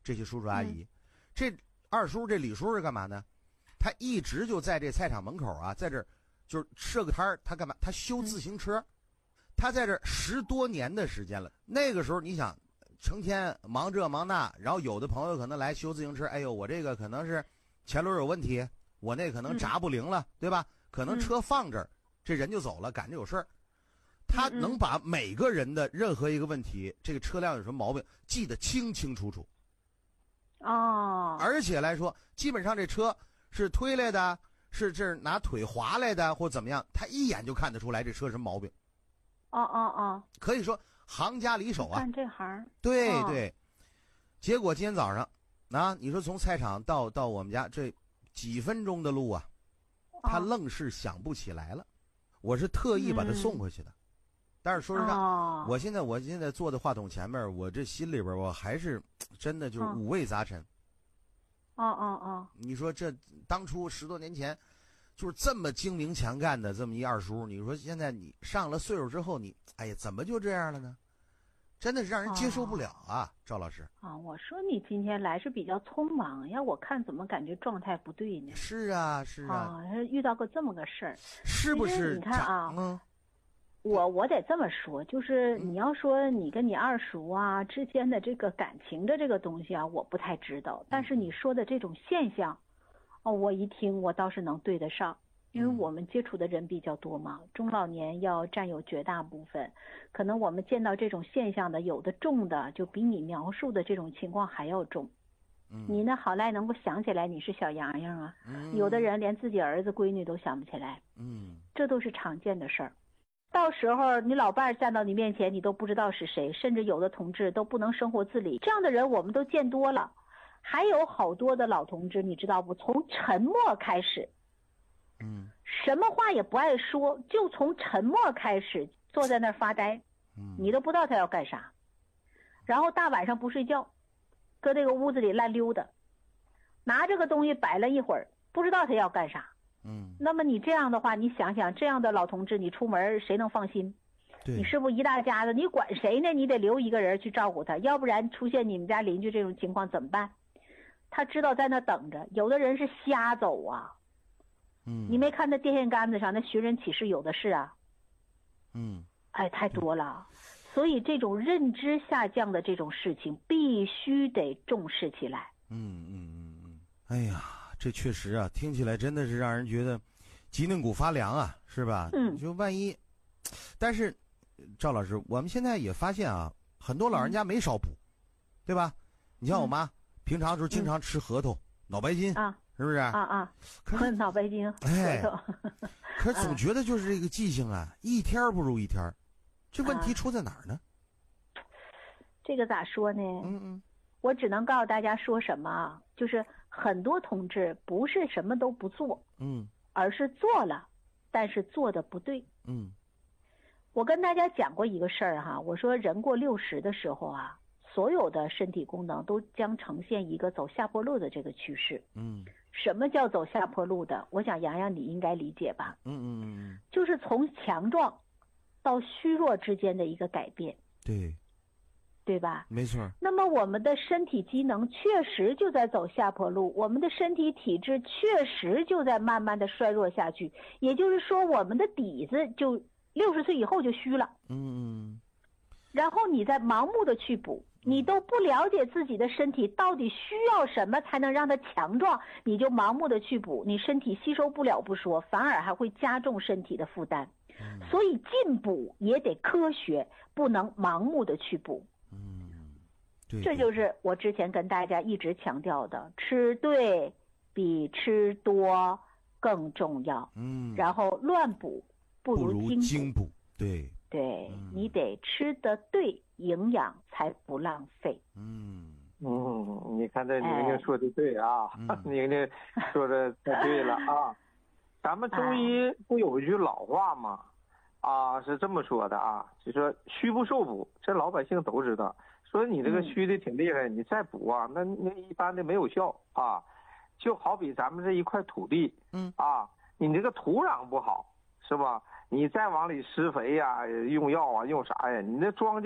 这些叔叔阿姨。这二叔这李叔是干嘛呢？他一直就在这菜场门口啊，在这儿就是设个摊儿，他干嘛？他修自行车。他在这10多年的时间了。那个时候你想，成天忙这忙那，然后有的朋友可能来修自行车，哎呦，我这个可能是前轮有问题，我那可能闸不灵了，对吧？可能车放这儿，这人就走了，赶着有事儿。他能把每个人的任何一个问题，这个车辆有什么毛病记得清清楚楚。而且来说，基本上这车是推来的，是拿腿划来的，或怎么样，他一眼就看得出来这车什么毛病。可以说行家里手啊， 干这行。 对对。结果今天早上，你说从菜场到我们家这几分钟的路啊，他愣是想不起来了。我是特意把他送回去的。但是说实话，我现在坐在话筒前面，我这心里边我还是真的就是五味杂陈。你说这当初10多年前，就是这么精明强干的这么一二叔，你说现在你上了岁数之后，你哎呀怎么就这样了呢？真的是让人接受不了啊，赵老师。 我说你今天来是比较匆忙呀，我看怎么感觉状态不对呢？ 是啊， 遇到个这么个事儿， 是不是？ 你看啊，我得这么说，就是你要说你跟你二叔啊之间的这个感情的这个东西啊，我不太知道。但是你说的这种现象，我一听我倒是能对得上，因为我们接触的人比较多嘛，中老年要占有绝大部分，可能我们见到这种现象的，有的重的就比你描述的这种情况还要重。你呢，好赖能够想起来你是小洋洋啊，有的人连自己儿子闺女都想不起来，这都是常见的事儿。到时候你老伴儿站到你面前，你都不知道是谁，甚至有的同志都不能生活自理，这样的人我们都见多了。还有好多的老同志，你知道不？从沉默开始，什么话也不爱说，就从沉默开始坐在那儿发呆，你都不知道他要干啥。然后大晚上不睡觉，搁这个屋子里乱溜达，拿这个东西摆了一会儿，不知道他要干啥。那么你这样的话，你想想这样的老同志，你出门谁能放心？你是不是一大家子，你管谁呢？你得留一个人去照顾他，要不然出现你们家邻居这种情况怎么办？他知道在那等着，有的人是瞎走啊。你没看那电线杆子上那寻人启事有的是啊。太多了。所以这种认知下降的这种事情必须得重视起来。 哎呀，这确实啊，听起来真的是让人觉得脊梁骨发凉啊，是吧？就万一，但是赵老师，我们现在也发现啊，很多老人家没少补，对吧？你像我妈，平常时候经常吃核桃、脑白金啊，是不是？ 可是脑白金、核桃， 可是总觉得就是这个记性啊，一天不如一天。这问题出在哪儿呢？ 这个咋说呢？我只能告诉大家说什么，就是很多同志不是什么都不做，而是做了，但是做的不对。我跟大家讲过一个事儿哈，我说人过60的时候啊，所有的身体功能都将呈现一个走下坡路的这个趋势。什么叫走下坡路的？我想洋洋你应该理解吧。就是从强壮到虚弱之间的一个改变。对吧？ 没错。 那么我们的身体机能确实就在走下坡路，我们的身体体质确实就在慢慢的衰弱下去，也就是说我们的底子就60岁以后就虚了。然后你再盲目的去补，你都不了解自己的身体到底需要什么才能让它强壮，你就盲目的去补，你身体吸收不了不说，反而还会加重身体的负担。所以进补也得科学，不能盲目的去补。这就是我之前跟大家一直强调的，吃对比吃多更重要。然后乱补不如精补。对，你得吃得对，营养才不浪费。 你看这宁宁说的对啊，宁宁说的太对了啊。咱们中医不有一句老话吗？是这么说的啊，就说虚不受补，这老百姓都知道。说你这个虚的挺厉害，你再补啊，那一般的没有效啊。就好比咱们这一块土地，你这个土壤不好，是吧？你再往里施肥呀、用药啊、用啥呀，你那庄稼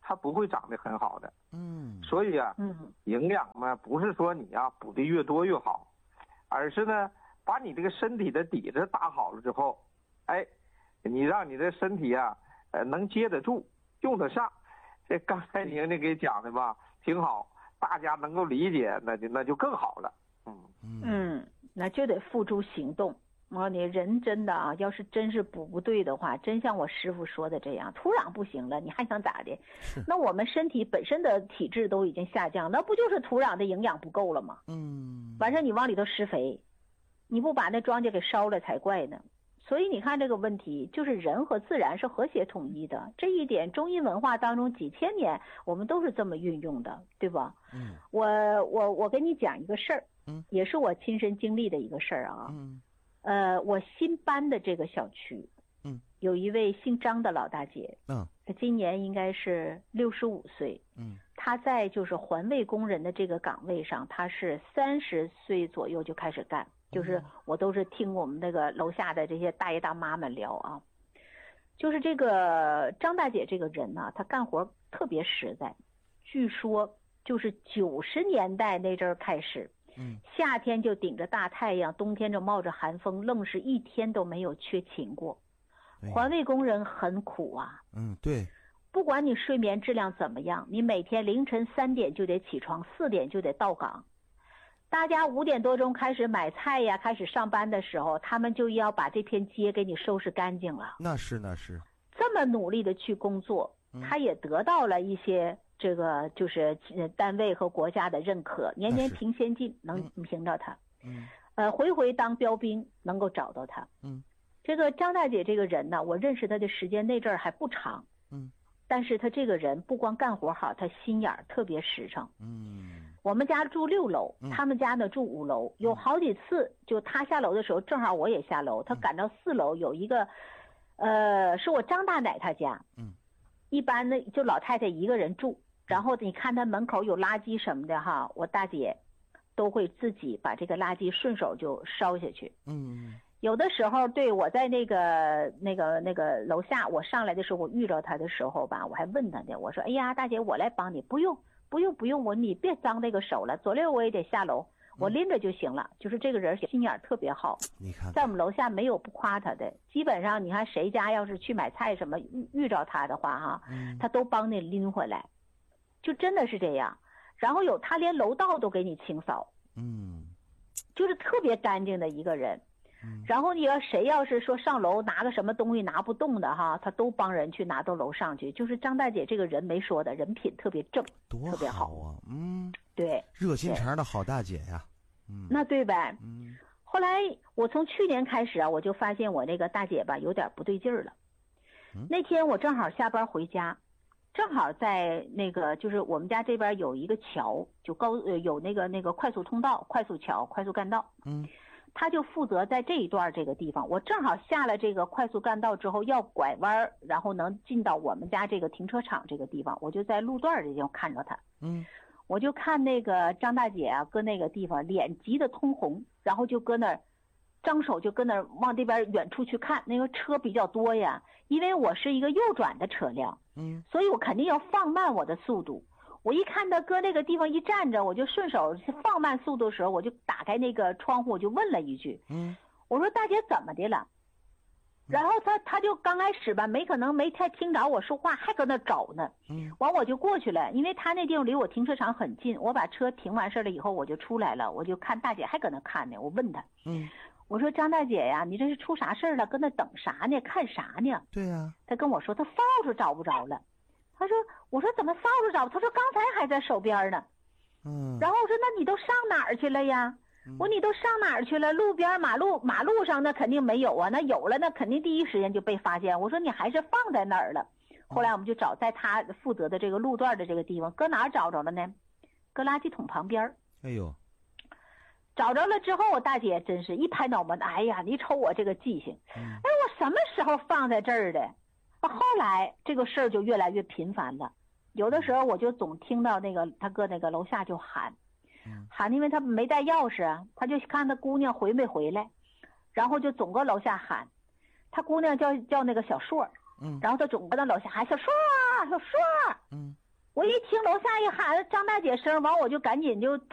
它不会长得很好的。 嗯， 所以啊，营养嘛，不是说你呀补的越多越好，而是呢，把你这个身体的底子打好了之后，哎，你让你的身体啊，能接得住，用得上。这刚才您这给讲的吧，挺好，大家能够理解，那就更好了。 那就得付诸行动。你人真的啊，要是真是补不对的话，真像我师傅说的这样，土壤不行了，你还想咋的？那我们身体本身的体质都已经下降，那不就是土壤的营养不够了吗？完事你往里头施肥，你不把那庄稼给烧了才怪呢。所以你看这个问题，就是人和自然是和谐统一的，这一点中医文化当中几千年我们都是这么运用的，对吧？我跟你讲一个事儿，也是我亲身经历的一个事儿啊。我新搬的这个小区，有一位姓张的老大姐，她今年应该是65岁，她在就是环卫工人的这个岗位上，她是30岁左右就开始干，就是我都是听我们那个楼下的这些大爷大妈们聊啊，就是这个张大姐这个人呢，她干活特别实在，据说就是90年代那阵儿开始。夏天就顶着大太阳，冬天就冒着寒风，愣是一天都没有缺勤过。环卫工人很苦啊。 对。 不管你睡眠质量怎么样，你每天凌晨3点就得起床，4点就得到岗。大家5点多钟开始买菜呀，开始上班的时候，他们就要把这片街给你收拾干净了。 那是。 这么努力的去工作，他也得到了一些。这个就是单位和国家的认可，年年评先进，能评到他。回回当标兵，能够找到他。这个张大姐这个人呢，我认识她的时间那阵儿还不长。但是她这个人不光干活好，她心眼儿特别实诚。我们家住6楼，他们家呢住5楼，有好几次就他下楼的时候，正好我也下楼，他赶到4楼有一个，是我张大奶他家。一般呢就老太太一个人住。然后你看他门口有垃圾什么的哈，我大姐都会自己把这个垃圾顺手就烧下去。有的时候对我在那个楼下，我上来的时候我遇着他的时候吧，我还问他呢，我说哎呀大姐我来帮你，不用你别脏这个手了，左溜我也得下楼，我拎着就行了。就是这个人心眼特别好， 你看在我们楼下没有不夸他的，基本上你看谁家要是去买菜什么遇着他的话哈，他都帮你拎回来。就真的是这样，然后他连楼道都给你清扫，就是特别干净的一个人。然后谁要是说上楼拿个什么东西拿不动的哈，他都帮人去拿到楼上去。就是张大姐这个人没说的，人品特别正，特别好啊。 对， 热心肠的好大姐呀。 那对呗。后来我从去年开始啊，我就发现我那个大姐吧有点不对劲儿了。那天我正好下班回家。正好在那个就是我们家这边有一个桥，就有那个快速通道、快速桥、快速干道。他就负责在这一段这个地方。我正好下了这个快速干道之后要拐弯，然后能进到我们家这个停车场这个地方，我就在路段这地方看着他。我就看那个张大姐啊，搁那个地方脸急得通红，然后就搁那儿张手就搁那儿往这边远处去看，那个车比较多呀，因为我是一个右转的车辆。所以我肯定要放慢我的速度。我一看他搁那个地方一站着，我就顺手放慢速度的时候，我就打开那个窗户，我就问了一句，我说大姐怎么的了？然后他就刚开始吧，可能没太听着我说话，还搁那找呢。完我就过去了，因为他那地方离我停车场很近，我把车停完事了以后，我就出来了，我就看大姐还搁那看呢，我问他，我说张大姐呀，你这是出啥事了？搁那等啥呢？看啥呢？ 对呀。 他跟我说他扫帚找不着了。我说怎么扫帚找？他说刚才还在手边呢。然后我说那你都上哪儿去了呀？我说你都上哪儿去了？路边马路上那肯定没有啊，那有了那肯定第一时间就被发现。我说你还是放在哪儿了？后来我们就找在他负责的这个路段的这个地方，搁哪儿找着了呢？搁垃圾桶旁边。 哎呦。 找着了之后，我大姐真是一拍脑门，哎呀，你瞅我这个记性，我什么时候放在这儿的？后来这个事儿就越来越频繁了，有的时候我就总听到那个他搁那个楼下就喊，因为他没带钥匙啊，他就看他姑娘回没回来，然后就总搁楼下喊，他姑娘叫那个小硕，然后他总搁那楼下喊小硕啊， 说顺儿。我一听楼下一喊张大姐声，完我就赶紧就